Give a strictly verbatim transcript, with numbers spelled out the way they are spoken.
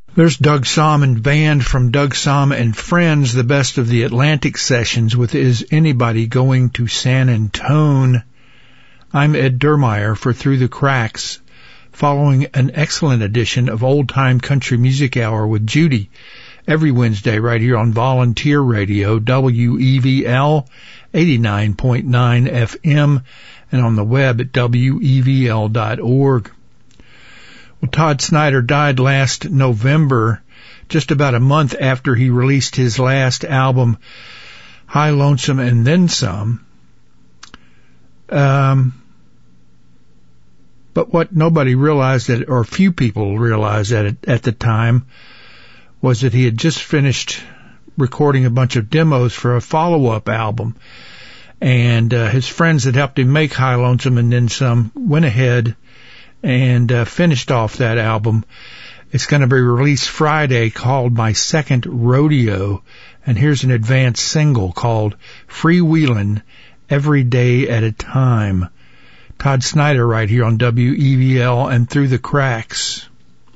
There's Doug Sahm Band from Doug Sahm and Friends, the best of the Atlantic sessions with Is Anybody Going to San Antone? I'm Ed Dermeyer for Through the Cracks, following an excellent edition of Old Time Country Music Hour with Judy, every Wednesday right here on Volunteer Radio, W E V L eighty-nine point nine F M, and on the web at W E V L dot org. Well, Todd Snider died last November, just about a month after he released his last album, High Lonesome and Then Some. Um, but what nobody realized, that, or few people realized at, at the time, was that he had just finished recording a bunch of demos for a follow-up album. And uh, his friends that helped him make High Lonesome and Then Some went ahead and uh, finished off that album. It's going to be released Friday, called My Second Rodeo, and here's an advanced single called Freewheelin' Every Day at a Time. Todd Snider right here on W E V L and Through the Cracks.